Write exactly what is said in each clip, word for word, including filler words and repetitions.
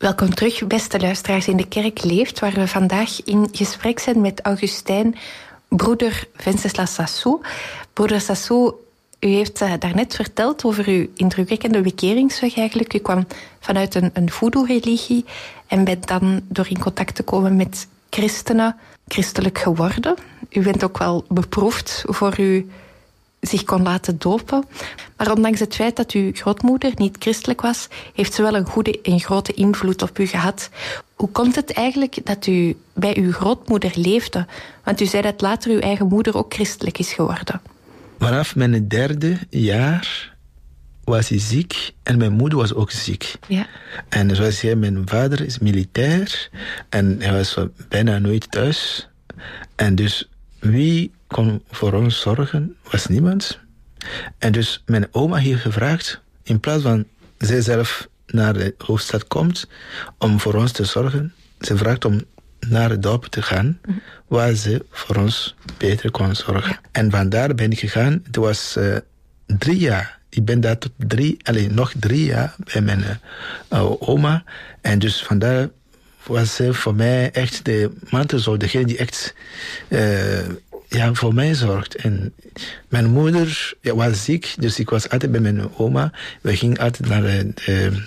Welkom terug, beste luisteraars in De Kerk Leeft, waar we vandaag in gesprek zijn met Augustijn, broeder Venceslas Sassou. Broeder Sassou, u heeft uh, daarnet verteld over uw indrukwekkende bekeringsweg eigenlijk. U kwam vanuit een, een voodoo-religie en bent dan door in contact te komen met christenen christelijk geworden. U bent ook wel beproefd voor u zich kon laten dopen. Maar ondanks het feit dat uw grootmoeder niet christelijk was, heeft ze wel een goede en grote invloed op u gehad. Hoe komt het eigenlijk dat u bij uw grootmoeder leefde? Want u zei dat later uw eigen moeder ook christelijk is geworden. Vanaf mijn derde jaar was hij ziek en mijn moeder was ook ziek. Ja. En zoals je zei, mijn vader is militair en hij was bijna nooit thuis. En dus wie kon voor ons zorgen? Was niemand. En dus mijn oma heeft gevraagd, in plaats van zij zelf naar de hoofdstad komt om voor ons te zorgen, ze vraagt om naar het dorp te gaan, mm-hmm. waar ze voor ons beter kon zorgen. Ja. En vandaar ben ik gegaan. Het was uh, drie jaar. Ik ben daar tot drie, alleen nog drie jaar bij mijn uh, oma. En dus vandaar was ze voor mij echt de mantelzorg, degene die echt uh, ja, voor mij zorgt. En mijn moeder ja, was ziek, dus ik was altijd bij mijn oma. We gingen altijd naar de, de,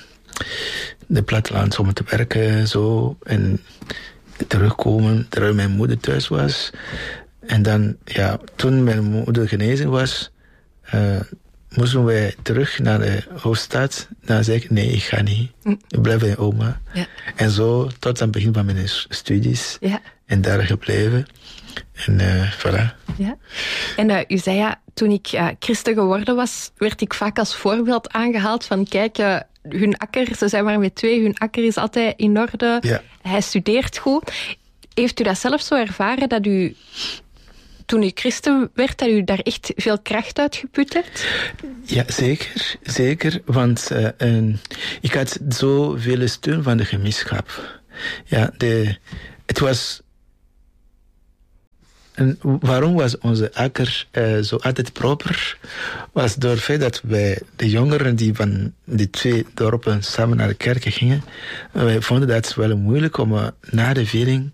de platteland om te werken, zo. En terugkomen, terwijl mijn moeder thuis was. En dan, ja, toen mijn moeder genezen was, uh, moesten wij terug naar de hoofdstad. Dan zei ik, nee, ik ga niet. Ik blijf bij oma. Ja. En zo, tot aan het begin van mijn studies. Ja. En daar gebleven. En uh, voilà. Ja. En uh, u zei ja, toen ik uh, christen geworden was, werd ik vaak als voorbeeld aangehaald van, kijk, uh, hun akker, ze zijn maar met twee, hun akker is altijd in orde. Ja. Hij studeert goed. Heeft u dat zelf zo ervaren, dat u, toen u christen werd, dat u daar echt veel kracht uit geput hebt? Ja, zeker. Zeker, want uh, uh, ik had zoveel steun van de gemeenschap. Ja, de, het was... En waarom was onze akker uh, zo altijd proper? Was door het feit dat wij, de jongeren die van die twee dorpen samen naar de kerk gingen, wij vonden dat wel moeilijk om uh, na de viering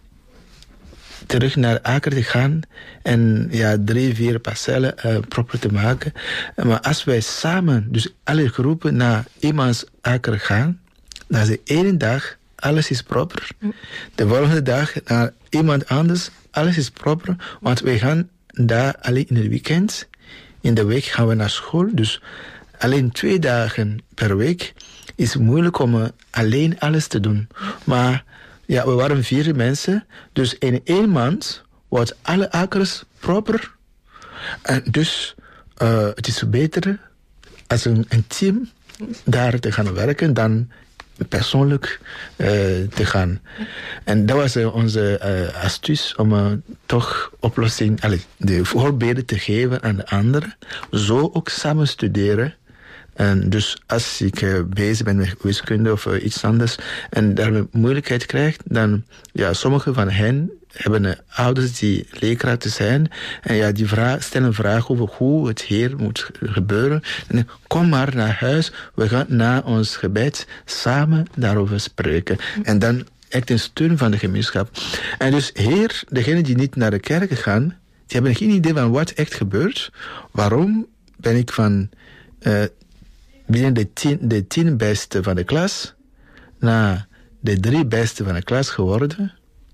terug naar de akker te gaan en ja, drie, vier parcellen uh, proper te maken. Maar als wij samen, dus alle groepen, naar iemands akker gaan, dan is de ene dag alles is proper. De volgende dag naar iemand anders, alles is proper, want wij gaan daar alleen in het weekend. In de week gaan we naar school, dus alleen twee dagen per week is moeilijk om uh, alleen alles te doen. Maar ja, we waren vier mensen, dus in één maand wordt alle akkers proper. En dus uh, het is beter als een, een team daar te gaan werken dan persoonlijk uh, te gaan. En dat was uh, onze uh, astuce om uh, toch oplossing, allez, de voorbeelden te geven aan de anderen. Zo ook samen studeren. En dus als ik uh, bezig ben met wiskunde of uh, iets anders en daar een moeilijkheid krijg, dan ja, sommige van hen hebben uh, ouders die leerkrachten zijn en ja, die vraag, stellen vragen over hoe het hier moet gebeuren. En kom maar naar huis, we gaan na ons gebed samen daarover spreken. En dan echt een steun van de gemeenschap. En dus hier, degenen die niet naar de kerk gaan, die hebben geen idee van wat echt gebeurt. Waarom ben ik van uh, binnen de tien, de tien beste van de klas naar de drie beste van de klas geworden.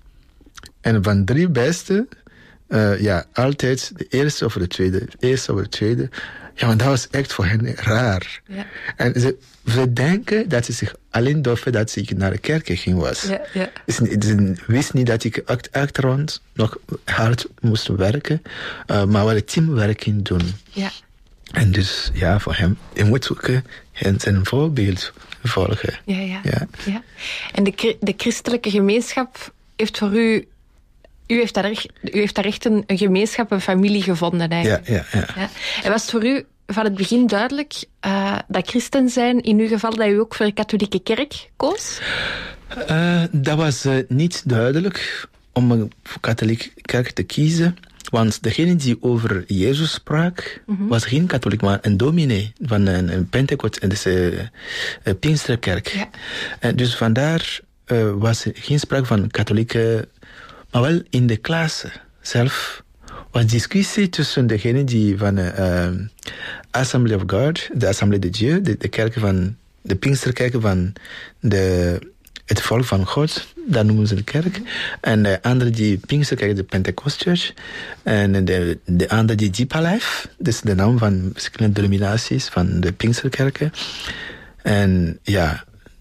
En van drie beste, uh, ja, altijd de eerste of de tweede, de eerste of de tweede. Ja, want dat was echt voor hen raar. Ja. En ze, ze denken dat ze zich alleen door dat ze naar de kerk ging was. Ja, ja. Ze, ze wist niet dat ik acht, achtergrond nog hard moest werken, uh, maar wel teamwerking doen. Ja. En dus, ja, voor hem, je moet ook zijn voorbeeld volgen. Ja, ja. ja. ja. En de, de christelijke gemeenschap heeft voor u... U heeft daar echt, u heeft daar echt een, een gemeenschap, een familie gevonden eigenlijk. Ja, ja, ja. ja. En was het voor u van het begin duidelijk uh, dat christen zijn, in uw geval dat u ook voor de katholieke kerk koos? Uh, dat was uh, niet duidelijk om een katholieke kerk te kiezen. Want degene die over Jezus sprak, mm-hmm. was geen katholiek, maar een dominee van een, een Pentecost, dus een, een Pinksterkerk. Ja. En dus vandaar uh, was er geen sprake van katholieke, maar wel in de klas zelf was discussie tussen degene die van de uh, Assembly of God, de Assemblée de Dieu, de, de kerken van de Pinksterkerken van de, het volk van God, dat noemen ze de kerk. En de andere die Pinksterkerk, de Pentecost Church. En de, de andere die Deeper Life, dus de naam van verschillende denominaties van de Pinksterkerken. En ja,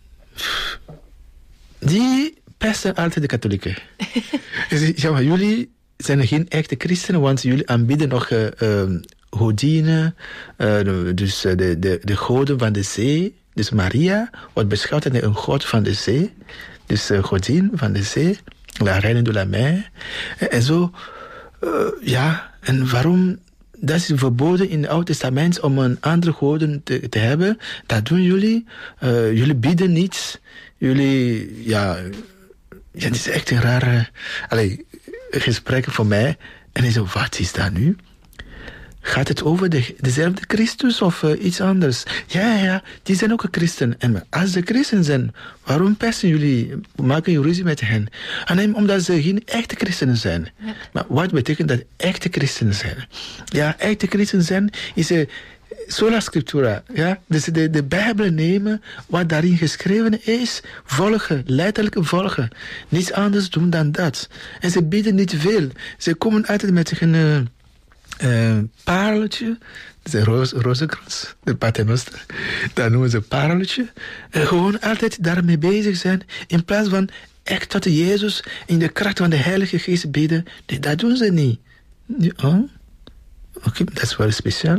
die pesten altijd de katholieken. Ja, maar jullie zijn geen echte christenen, want jullie aanbieden nog uh, uh, godinen, uh, dus uh, de, de, de goden van de zee. Dus Maria wordt beschouwd als een god van de zee. Dus uh, godin van de zee, la reine de la mer. En, en zo, uh, ja, en waarom? Dat is verboden in het Oude Testament om een andere goden te, te hebben. Dat doen jullie. Uh, jullie bieden niets. Jullie, ja, ja, het is echt een rare allee, gesprek voor mij. En ik zo, wat is dat nu? Gaat het over de, dezelfde Christus of uh, iets anders? Ja, ja, die zijn ook een christen. En als ze christen zijn, waarom pesten jullie? Maken jullie ruzie met hen? En nee, omdat ze geen echte christenen zijn. Ja. Maar wat betekent dat echte christenen zijn? Ja, echte christen zijn is een sola scriptura. Ja? Dus de, de Bijbel nemen, wat daarin geschreven is, volgen, letterlijk volgen. Niets anders doen dan dat. En ze bieden niet veel. Ze komen altijd met een uh, uh, pareltje, de roze, rozenkrans, de paternoster, dat noemen ze pareltje. En gewoon altijd daarmee bezig zijn, in plaats van echt tot Jezus in de kracht van de Heilige Geest bidden. Nee, dat doen ze niet. Oh? Oké, okay, dat is wel speciaal.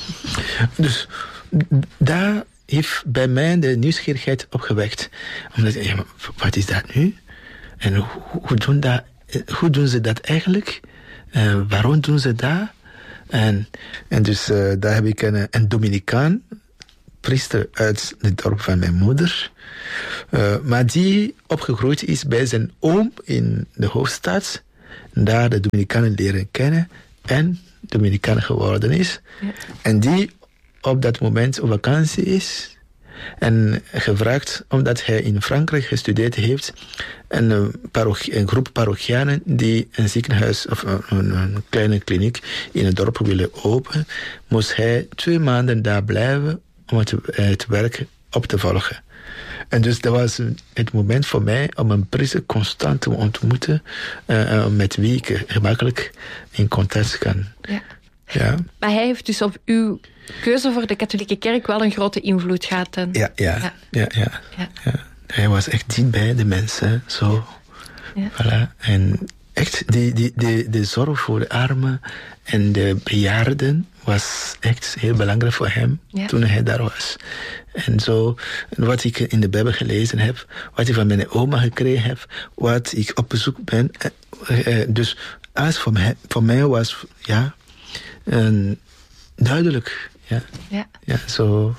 Dus daar heeft bij mij de nieuwsgierigheid opgewekt. Omdat ik, ja, maar wat is dat nu? En hoe, hoe, doen, dat, hoe doen ze dat eigenlijk? Uh, waarom doen ze dat? En, en dus uh, daar heb ik een, een Dominicaan, priester uit het dorp van mijn moeder. Uh, maar die opgegroeid is bij zijn oom in de hoofdstad. Daar de Dominicanen leren kennen en Dominicanen geworden is. Ja. En die op dat moment op vakantie is. En gevraagd, omdat hij in Frankrijk gestudeerd heeft, een, parochie, een groep parochianen die een ziekenhuis of een, een kleine kliniek in het dorp willen openen, moest hij twee maanden daar blijven om het, het werk op te volgen. En dus dat was het moment voor mij om een priester constant te ontmoeten, uh, met wie ik gemakkelijk in contact kan. Ja. Ja. Maar hij heeft dus op uw keuze voor de katholieke kerk wel een grote invloed gehad. En... Ja, ja, ja. Ja, ja, ja. ja. Hij was echt diep bij de mensen, zo. Ja. Voilà. En echt, die, die, die, de zorg voor de armen en de bejaarden was echt heel belangrijk voor hem, ja, toen hij daar was. En zo, wat ik in de Bijbel gelezen heb, wat ik van mijn oma gekregen heb, wat ik op bezoek ben. Uh, uh, dus als voor mij, voor mij was, ja, uh, duidelijk. Ja, ja. Ja, zo.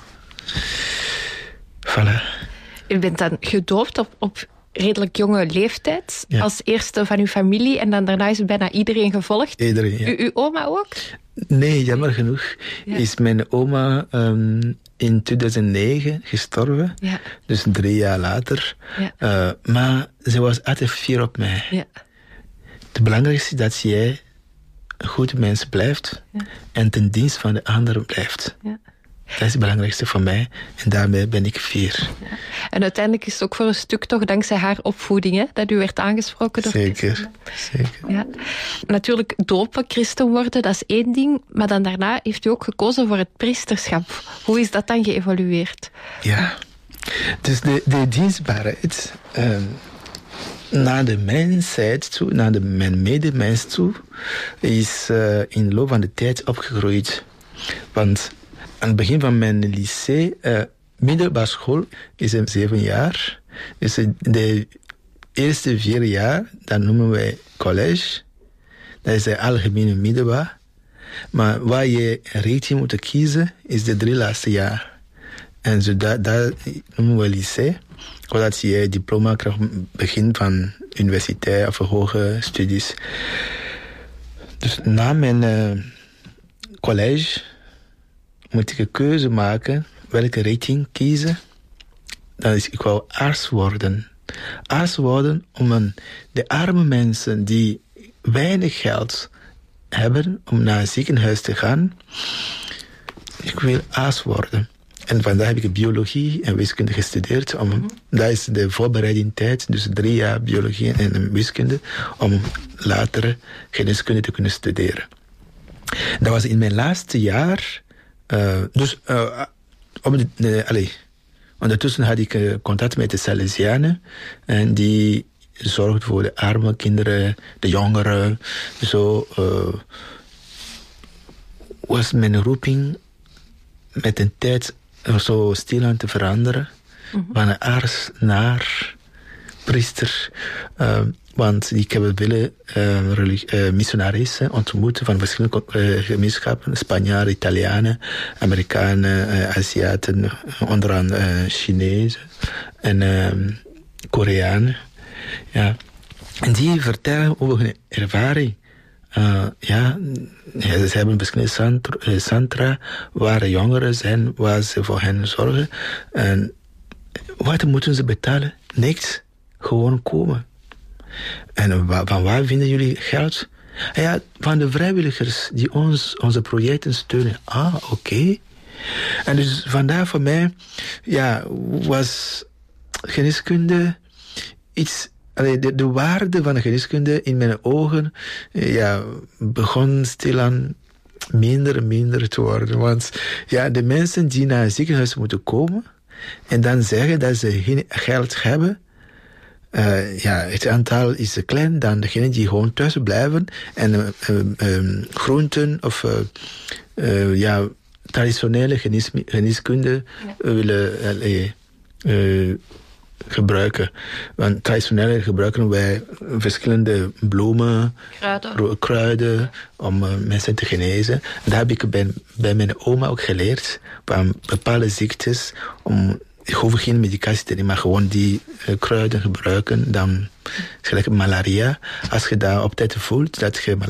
Voilà. U bent dan gedoopt op, op redelijk jonge leeftijd, ja, als eerste van uw familie, en dan daarna is bijna iedereen gevolgd. Iedereen, ja. U, uw oma ook? Nee, jammer genoeg, ja, is mijn oma um, in tweeduizend negen gestorven. Ja. Dus drie jaar later. Ja. Uh, maar ze was altijd fier op mij. Ja. Het belangrijkste is dat jij een goed mens blijft, ja, en ten dienst van de anderen blijft. Ja. Dat is het belangrijkste voor mij. En daarmee ben ik fier. Ja. En uiteindelijk is het ook voor een stuk toch dankzij haar opvoeding, hè, dat u werd aangesproken door Zeker, christenen. zeker. Ja. Natuurlijk, dopen, christen worden, dat is één ding. Maar dan daarna heeft u ook gekozen voor het priesterschap. Hoe is dat dan geëvolueerd? Ja, dus de, de dienstbaarheid um, naar de mensheid toe, naar de, mijn medemens toe, is uh, in de loop van de tijd opgegroeid. Want aan het begin van mijn lycée, uh, middelbare school, is het zeven jaar. Dus de eerste vier jaar, dat noemen wij college. Dat is de algemene middelbaar. Maar waar je richting moet kiezen, is de drie laatste jaar. En zo dat, dat noemen we lycée. Zodat je diploma krijgt begin van universiteit of hoge studies. Dus na mijn uh, college moet ik een keuze maken welke richting kiezen. Dan is ik wou arts worden. Arts worden om een, de arme mensen die weinig geld hebben om naar een ziekenhuis te gaan. Ik wil arts worden. En vandaar heb ik biologie en wiskunde gestudeerd. Om, mm-hmm. Dat is de voorbereiding tijd, dus drie jaar biologie en wiskunde, om later geneeskunde te kunnen studeren. Dat was in mijn laatste jaar. Uh, dus, uh, om de, de, allez, ondertussen had ik uh, contact met de Salesianen. En die zorgden voor de arme kinderen, de jongeren. Zo uh, was mijn roeping met een tijd zo stilaan te veranderen. Mm-hmm. Van een arts naar priester. Uh, want ik heb willen uh, religi- uh, missionarissen ontmoeten van verschillende uh, gemeenschappen. Spanjaarden, Italianen, Amerikanen, uh, Aziaten, onder andere uh, Chinezen en uh, Koreanen. Ja. En die vertellen over hun ervaring. Uh, ja, ja, ze hebben verschillende centra, uh, centra waar jongeren zijn, waar ze voor hen zorgen. En wat moeten ze betalen? Niks. Gewoon komen. En wa- van waar vinden jullie geld? Ja, van de vrijwilligers die ons, onze projecten steunen. Ah, oké. Okay. En dus vandaar voor mij, ja, was geneeskunde iets. De, de waarde van de geneeskunde in mijn ogen ja, begon stilaan minder en minder te worden. Want ja, de mensen die naar het ziekenhuis moeten komen en dan zeggen dat ze geen geld hebben, uh, ja, het aantal is klein dan degenen die gewoon thuis blijven en uh, uh, uh, groenten of uh, uh, ja, traditionele genees, geneeskunde ja. willen uh, uh, gebruiken. Want traditioneel gebruiken wij verschillende bloemen, kruiden, kruiden om uh, mensen te genezen. En dat heb ik bij, bij mijn oma ook geleerd. Van bepaalde ziektes, om, ik hoef geen medicatie te nemen, maar gewoon die uh, kruiden gebruiken. Dan, gelijk malaria, als je daar op tijd voelt dat je